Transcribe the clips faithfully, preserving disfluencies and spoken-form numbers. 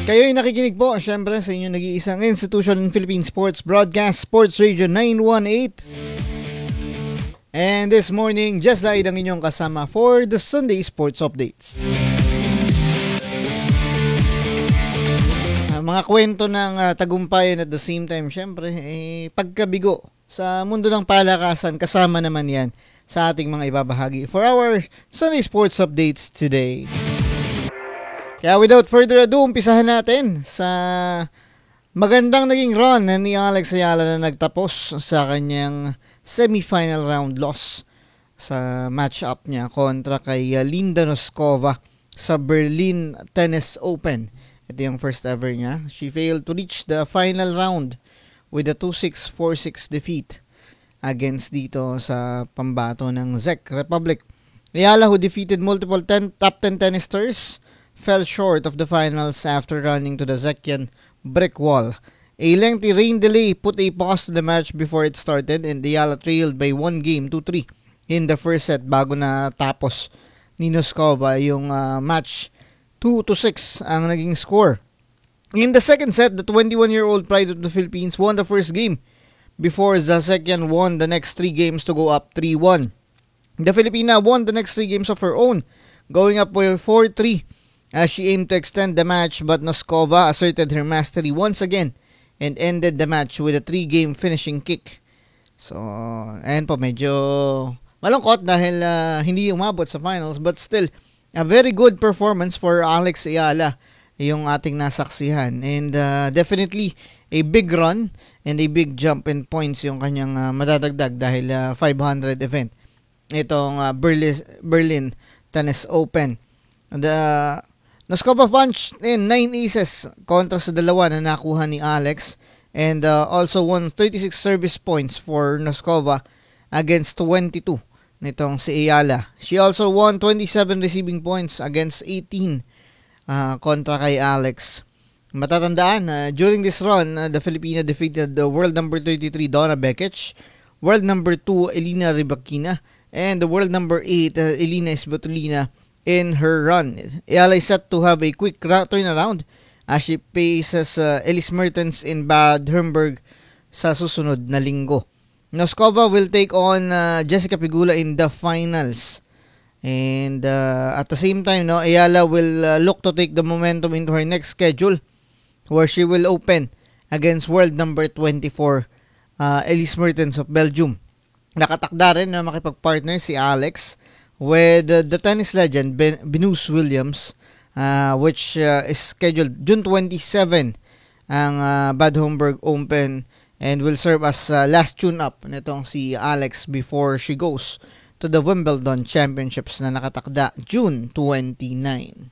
Kayo'y nakikinig po, syempre, sa inyong nag-iisang institution in Philippine Sports Broadcast, Sports Radio nine one eight. And this morning, Just Died ang inyong kasama for the Sunday Sports Updates. Uh, mga kwento ng uh, tagumpay at at the same time, syempre, eh, pagkabigo sa mundo ng palakasan, kasama naman yan sa ating mga ibabahagi for our Sunday Sports Updates today. Kaya without further ado, umpisahan natin sa magandang naging run ni Alex Ayala na nagtapos sa kanyang semifinal round loss sa match-up niya kontra kay Linda Noskova sa Berlin Tennis Open. Ito yung first ever niya. She failed to reach the final round with a two six four six defeat against dito sa pambato ng Czech Republic. Ayala, who defeated multiple ten, top ten tennis stars, fell short of the finals after running to the Czechian brick wall. A lengthy rain delay put a pause to the match before it started, and Ayala trailed by one game two three in the first set bago na tapos ni Noskova yung uh, match. Two to six ang naging score. In the second set, the twenty-one-year-old pride of the Philippines won the first game before Zasekian won the next three games to go up three one. The Filipina won the next three games of her own, going up by four three. As she aimed to extend the match, but Noskova asserted her mastery once again and ended the match with a three-game finishing kick. So, ayan po, medyo malungkot dahil uh, hindi umabot sa finals, but still, a very good performance for Alex Ayala, yung ating nasaksihan. And uh, definitely, a big run and a big jump in points yung kanyang uh, madadagdag dahil uh, five hundred event. Itong uh, Berlin, Berlin Tennis Open. The Noskova punched in nine aces kontra sa dalawa na nakuha ni Alex, and uh, also won thirty-six service points for Noskova against twenty-two nitong si Ayala. She also won twenty-seven receiving points against eighteen uh, kontra kay Alex. Matatandaan, uh, during this run, uh, the Filipina defeated the world number thirty-three Donna Bekic, world number two Elina Rybakina, and the world number eight uh, Elina Svitolina in her run. Ayala is set to have a quick ra- turnaround as she faces uh, Elise Mertens in Bad Homburg sa susunod na linggo. Noskova will take on uh, Jessica Pegula in the finals. And uh, at the same time, no, Ayala will uh, look to take the momentum into her next schedule, where she will open against world number twenty-four uh, Elise Mertens of Belgium. Nakatakda rin na makipag-partner si Alex with uh, the tennis legend ben- Venus Williams, uh, which uh, is scheduled June twenty-seventh ang uh, Bad Homburg Open, and will serve as uh, last tune-up nitong si Alex before she goes to the Wimbledon Championships na nakatakda June twenty-ninth.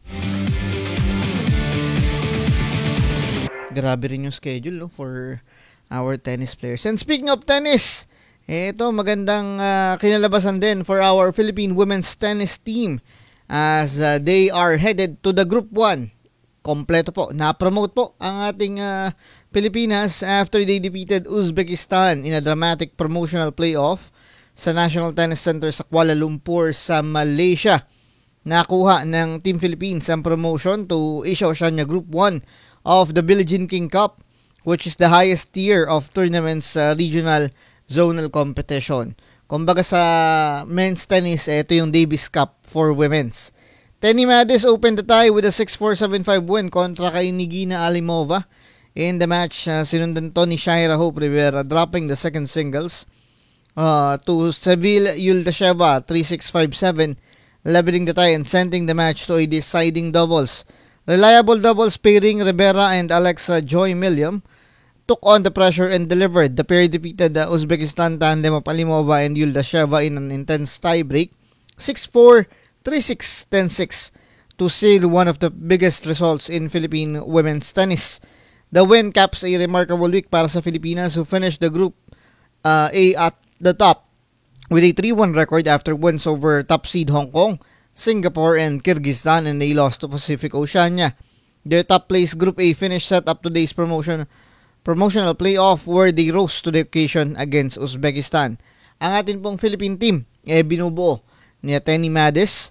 Grabe rin yung schedule, no, for our tennis players. And speaking of tennis, ito, magandang uh, kinalabasan din for our Philippine women's tennis team as uh, they are headed to the Group one. Kompleto po. Na-promote po ang ating uh, Pilipinas after they defeated Uzbekistan in a dramatic promotional playoff sa National Tennis Center sa Kuala Lumpur sa Malaysia. Nakuha ng Team Philippines ang promotion to Asia Oceania Group one of the Billie Jean King Cup, which is the highest tier of tournaments uh, regional zonal competition. Kumbaga sa men's tennis, eh, ito yung Davis Cup for women's. Tenny Madis opened the tie with a six four seven five win kontra kay Nigina Alimova. In the match, uh, sinundan to ni Shaira Hope Rivera, dropping the second singles uh, to Seville Yuldasheva three six five seven, leveling the tie and sending the match to a deciding doubles. Reliable doubles pairing Rivera and Alexa Joy Milliam took on the pressure and delivered. The pair defeated the Uzbekistan tandem of Alimova and Yuldasheva in an intense tiebreak, six four, three six, ten six, to seal one of the biggest results in Philippine women's tennis. The win caps a remarkable week para sa Filipinas, who finished the Group uh, A at the top with a three one record after wins over top seed Hong Kong, Singapore, and Kyrgyzstan, and they lost to Pacific Oceania. Their top place Group A finish set up today's promotion promotional playoff where they rose to the occasion against Uzbekistan. Ang atin pong Philippine team, eh, binubuo ni Tenny Madis,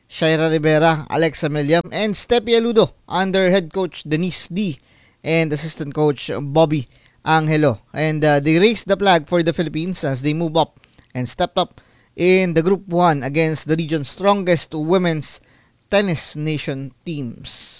Shaira Rivera, Alexa Milliam, and Steffi Aludo under head coach Denise D and assistant coach Bobby Angelo. And uh, they raised the flag for the Philippines as they move up and stepped up in the Group one against the region's strongest women's tennis nation teams.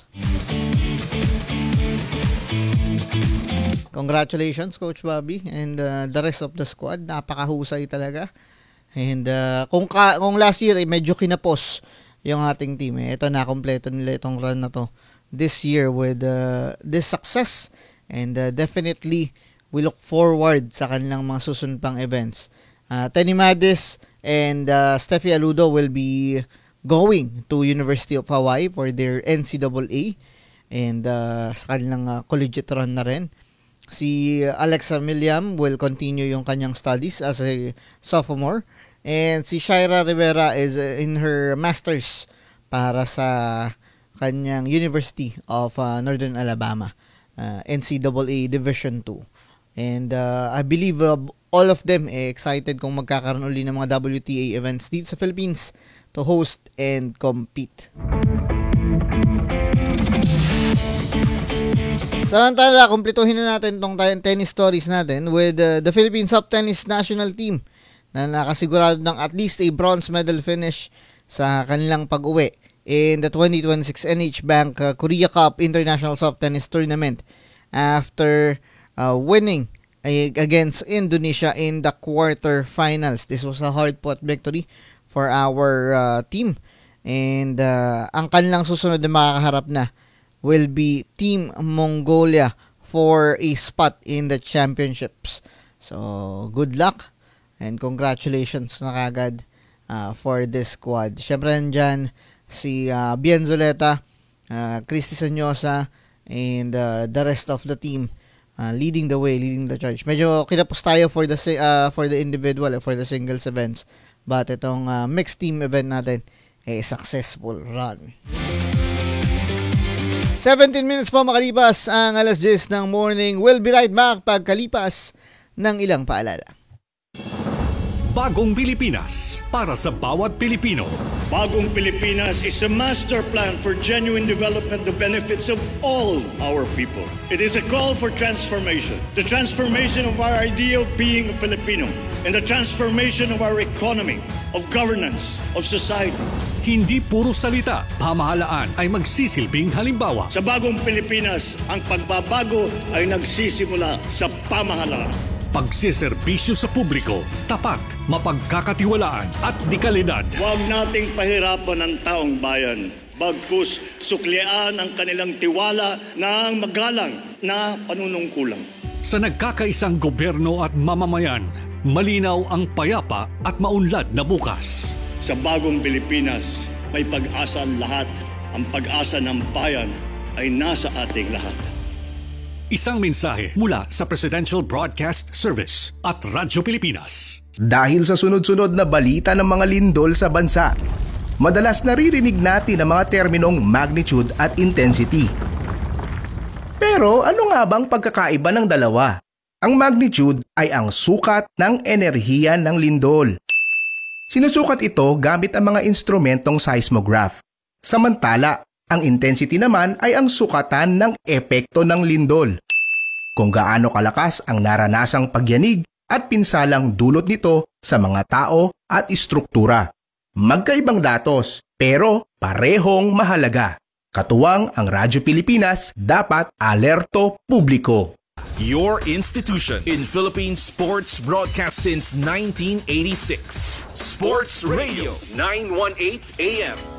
Congratulations, Coach Bobby, and uh, the rest of the squad. Napakahusay talaga. And uh, kung, ka, kung last year, eh, medyo kinapos yung ating team. Eh. Ito na, kompleto nila itong run na to this year with uh, this success. And uh, definitely, we look forward sa kanilang mga susunod pang events. Uh, Tenny Madis and uh, Steffi Aludo will be going to University of Hawaii for their N C double A and uh, sa kanilang uh, collegiate run na rin. Si Alexa Milliam will continue yung kanyang studies as a sophomore. And si Shaira Rivera is in her master's para sa kanyang University of uh, Northern Alabama, uh, N C double A Division two. And uh, I believe uh, all of them eh, excited kung magkakaroon uli ng mga W T A events dito sa Philippines to host and compete. Samantala, kumpletuhin na natin itong tennis stories natin with uh, the Philippines Soft Tennis National Team na nakasigurado ng at least a bronze medal finish sa kanilang pag-uwi in the twenty twenty-six N H Bank uh, Korea Cup International Soft Tennis Tournament after uh, winning uh, against Indonesia in the quarterfinals. This was a hard-fought victory for our uh, team, and uh, ang kanilang susunod na makakaharap na will be Team Mongolia for a spot in the championships. So, good luck and congratulations na kagad uh, for this squad. Siyempre nandyan si uh, Bienzoleta, uh, Christy Sanyosa, and uh, the rest of the team uh, leading the way, leading the charge. Medyo kinapos tayo for the uh, for the individual or for the singles events, but itong uh, mixed team event natin ay eh, successful run. seventeen minutes po makalipas ang alas diyes ng morning. We'll be right back pagkalipas ng ilang paalala. Bagong Pilipinas para sa bawat Pilipino. Bagong Pilipinas is a master plan for genuine development, the benefits of all our people. It is a call for transformation. The transformation of our idea of being a Filipino and the transformation of our economy, of governance, of society. Hindi puro salita, pamahalaan ay magsisilbing halimbawa. Sa Bagong Pilipinas, ang pagbabago ay nagsisimula sa pamahalaan. Pagsiservisyo sa publiko, tapat, mapagkakatiwalaan at dekalidad. Huwag nating pahirapan ang taong bayan. Bagkus suklian ang kanilang tiwala ng magalang na panunungkulan. Sa nagkakaisang gobyerno at mamamayan, malinaw ang payapa at maunlad na bukas. Sa Bagong Pilipinas, may pag-asa ang lahat. Ang pag-asa ng bayan ay nasa ating lahat. Isang mensahe mula sa Presidential Broadcast Service at Radyo Pilipinas. Dahil sa sunod-sunod na balita ng mga lindol sa bansa, madalas naririnig natin ang mga terminong magnitude at intensity. Pero ano nga bang pagkakaiba ng dalawa? Ang magnitude ay ang sukat ng enerhiya ng lindol. Sinusukat ito gamit ang mga instrumentong seismograph. Samantala, ang intensity naman ay ang sukatan ng epekto ng lindol. Kung gaano kalakas ang naranasang pagyanig at pinsalang dulot nito sa mga tao at istruktura. Magkaibang datos, pero parehong mahalaga. Katuwang ang Radyo Pilipinas, dapat alerto publiko. Your institution in Philippine sports broadcast since nineteen eighty-six. Sports Radio nine eighteen A M.